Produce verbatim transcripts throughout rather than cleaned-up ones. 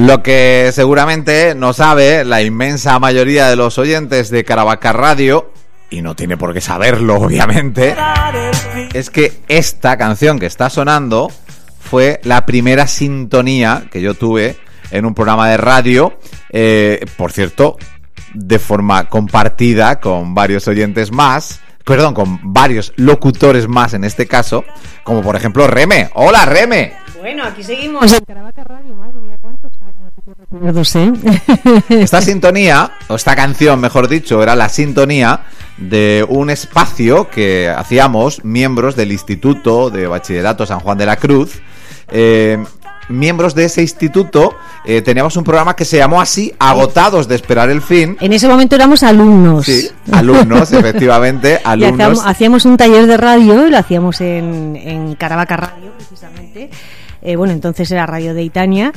Lo que seguramente no sabe la inmensa mayoría de los oyentes de Caravaca Radio, y no tiene por qué saberlo obviamente, es que esta canción que está sonando fue la primera sintonía que yo tuve en un programa de radio, eh, por cierto, de forma compartida con varios oyentes más, perdón, con varios locutores más en este caso, como por ejemplo Reme. ¡Hola, Reme! Bueno, aquí seguimos en Caravaca Radio, madre mía, cuántos años, qué recuerdos, ¿eh? Esta sintonía, o esta canción, mejor dicho, era la sintonía de un espacio que hacíamos miembros del Instituto de Bachillerato San Juan de la Cruz. Eh, miembros de ese instituto, eh, teníamos un programa que se llamó así, Agotados de esperar el fin. En ese momento éramos alumnos. Sí, alumnos, efectivamente, alumnos. Y hacíamos, hacíamos un taller de radio, lo hacíamos en, en Caravaca Radio, precisamente. Eh, bueno, entonces era Radio de Itania,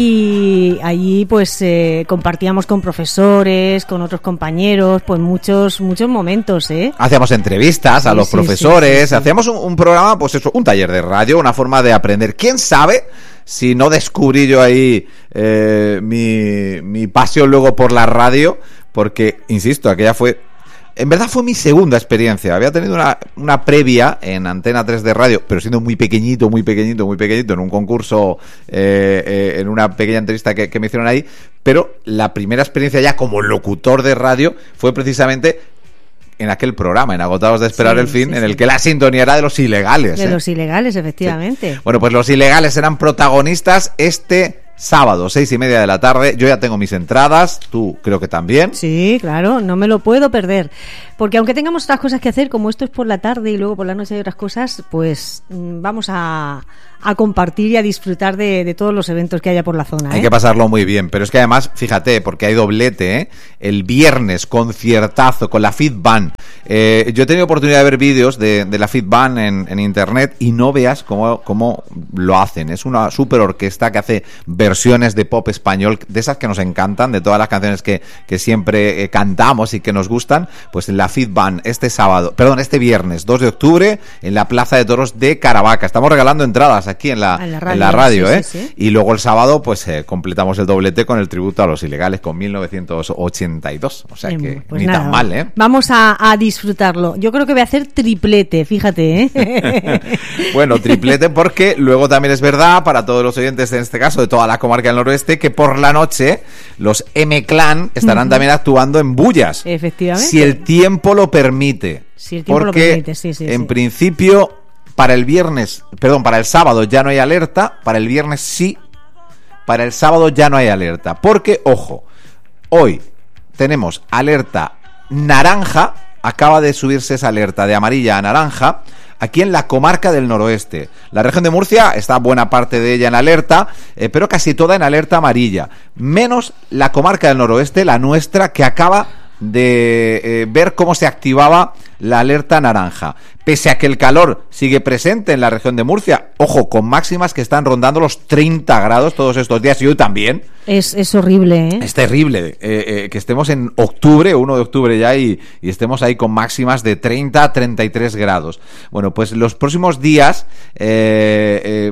y allí pues eh, compartíamos con profesores, con otros compañeros, pues muchos muchos momentos, ¿eh? Hacíamos entrevistas sí, a los sí, profesores, sí, sí, sí. Hacíamos un, un programa, pues eso, un taller de radio, una forma de aprender. ¿Quién sabe si no descubrí yo ahí eh, mi, mi pasión luego por la radio? Porque, insisto, aquella fue... En verdad fue mi segunda experiencia. Había tenido una, una previa en Antena tres de radio, pero siendo muy pequeñito, muy pequeñito, muy pequeñito, en un concurso, eh, eh, en una pequeña entrevista que, que me hicieron ahí. Pero la primera experiencia ya como locutor de radio fue precisamente en aquel programa, en Agotados de esperar sí, el fin, sí, en el sí. que la sintonía era de Los Ilegales. De ¿eh? Los Ilegales, efectivamente. Sí. Bueno, pues Los Ilegales eran protagonistas este sábado, seis y media de la tarde. Yo ya tengo mis entradas, tú creo que también. Sí, claro, no me lo puedo perder. Porque aunque tengamos otras cosas que hacer, como esto es por la tarde y luego por la noche hay otras cosas, pues vamos a, a compartir y a disfrutar de, de todos los eventos que haya por la zona. ¿eh? Hay que pasarlo muy bien, pero es que además, fíjate, porque hay doblete, ¿eh? El viernes, conciertazo con la Fit Band. Eh, yo he tenido oportunidad de ver vídeos de, de la Fit Band en, en internet y no veas cómo, cómo lo hacen. Es una super orquesta que hace versiones de pop español, de esas que nos encantan, de todas las canciones que, que siempre eh, cantamos y que nos gustan. Pues la Fit Band este sábado, perdón, este viernes dos de octubre en la Plaza de Toros de Caravaca. Estamos regalando entradas aquí en la, la radio, en la radio sí, ¿eh? Sí, sí. Y luego el sábado pues eh, completamos el doblete con el tributo a Los Ilegales con mil novecientos ochenta y dos. O sea eh, que pues ni nada, tan mal, ¿eh? Vamos a, a disfrutarlo. Yo creo que voy a hacer triplete, fíjate, ¿eh? Bueno, triplete porque luego también es verdad para todos los oyentes, en este caso de toda la comarca del noroeste, que por la noche los M-Clan estarán uh-huh. también actuando en Bullas. Efectivamente. Si el tiempo lo permite. Si el tiempo porque lo permite, sí, sí. En sí. principio, para el viernes, perdón, para el sábado ya no hay alerta, para el viernes sí, para el sábado ya no hay alerta. Porque, ojo, hoy tenemos alerta naranja, acaba de subirse esa alerta de amarilla a naranja, aquí en la comarca del noroeste. La región de Murcia está buena parte de ella en alerta, eh, pero casi toda en alerta amarilla. Menos la comarca del noroeste, la nuestra, que acaba de eh, ver cómo se activaba la alerta naranja. Pese a que el calor sigue presente en la región de Murcia, ojo, con máximas que están rondando los treinta grados todos estos días, y hoy también. Es, es horrible, ¿eh? Es terrible eh, eh, que estemos en octubre, uno de octubre ya, y, y estemos ahí con máximas de treinta a treinta y tres grados. Bueno, pues los próximos días eh, eh,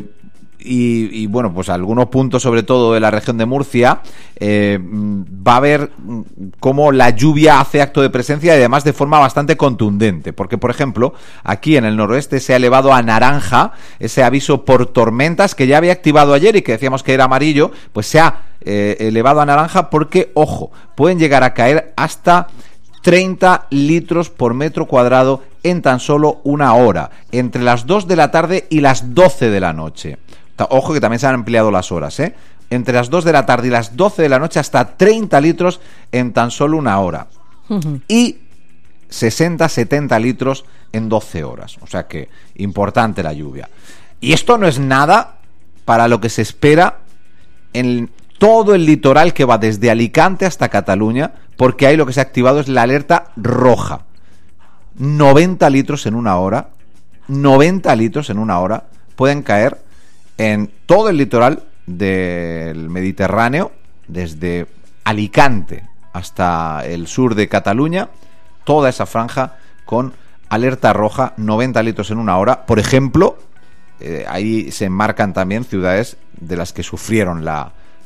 Y, y bueno, pues algunos puntos sobre todo de la región de Murcia eh, va a haber cómo la lluvia hace acto de presencia y además de forma bastante contundente, porque por ejemplo aquí en el noroeste se ha elevado a naranja ese aviso por tormentas que ya había activado ayer y que decíamos que era amarillo, pues se ha eh, elevado a naranja porque, ojo, pueden llegar a caer hasta treinta litros por metro cuadrado en tan solo una hora, entre las dos de la tarde y las doce de la noche. Ojo que también se han ampliado las horas, ¿eh? Entre las dos de la tarde y las doce de la noche hasta treinta litros en tan solo una hora. Uh-huh. Y sesenta a setenta litros en doce horas. O sea que importante la lluvia. Y esto no es nada para lo que se espera en todo el litoral que va desde Alicante hasta Cataluña, porque ahí lo que se ha activado es la alerta roja. noventa litros en una hora. noventa litros en una hora pueden caer en todo el litoral del Mediterráneo, desde Alicante hasta el sur de Cataluña, toda esa franja con alerta roja, noventa litros en una hora. Por ejemplo, eh, ahí se enmarcan también ciudades de las que sufrieron la,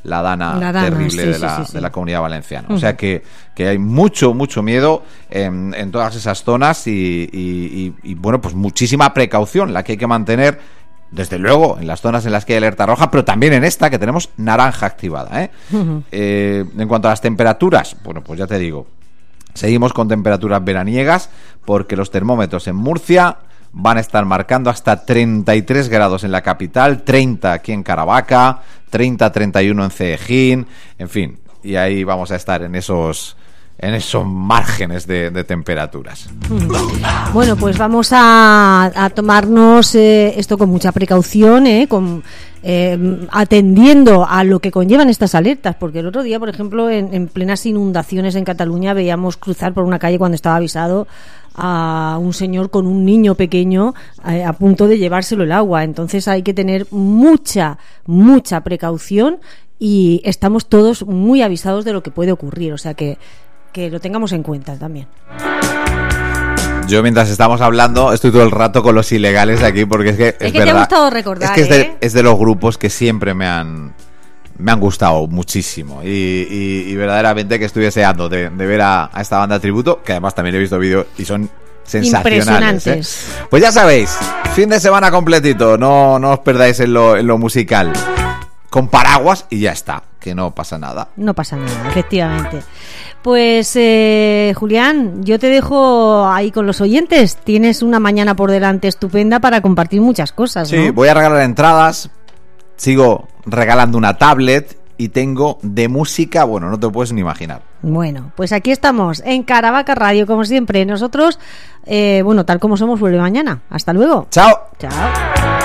la dana, la dana terrible sí, de, sí, la, sí, sí. de la Comunidad Valenciana. Uh-huh. O sea que, que hay mucho, mucho miedo en, en todas esas zonas y, y, y, y, bueno, pues muchísima precaución la que hay que mantener, desde luego, en las zonas en las que hay alerta roja, pero también en esta que tenemos naranja activada, ¿eh? Uh-huh. Eh, en cuanto a las temperaturas, bueno, pues ya te digo, seguimos con temperaturas veraniegas porque los termómetros en Murcia van a estar marcando hasta treinta y tres grados en la capital, treinta aquí en Caravaca, treinta, treinta y uno en Ceejín, en fin, y ahí vamos a estar en esos en esos márgenes de, de temperaturas. Bueno, pues vamos a, a tomarnos eh, esto con mucha precaución, eh, con, eh, atendiendo a lo que conllevan estas alertas, porque el otro día, por ejemplo, en, en plenas inundaciones en Cataluña veíamos cruzar por una calle cuando estaba avisado a un señor con un niño pequeño eh, a punto de llevárselo el agua. Entonces hay que tener mucha, mucha precaución y estamos todos muy avisados de lo que puede ocurrir, o sea que que lo tengamos en cuenta también. Yo mientras estamos hablando estoy todo el rato con los ilegales aquí porque es que es, es que verdad, te ha gustado recordar, es que es de, ¿eh? es de los grupos que siempre me han me han gustado muchísimo y, y, y verdaderamente que estoy deseando de, de ver a, a esta banda tributo, que además también he visto vídeos y son sensacionales, ¿eh? Pues ya sabéis, fin de semana completito, no, no os perdáis en lo, en lo musical, con paraguas y ya está, que no pasa nada. No pasa nada, efectivamente. Pues eh, Julián, yo te dejo ahí con los oyentes. Tienes una mañana por delante estupenda para compartir muchas cosas, ¿no? Sí, voy a regalar entradas, sigo regalando una tablet y tengo de música, bueno, no te lo puedes ni imaginar. Bueno, pues aquí estamos en Caravaca Radio, como siempre. Nosotros, eh, bueno, tal como somos, vuelve mañana. Hasta luego. Chao. Chao.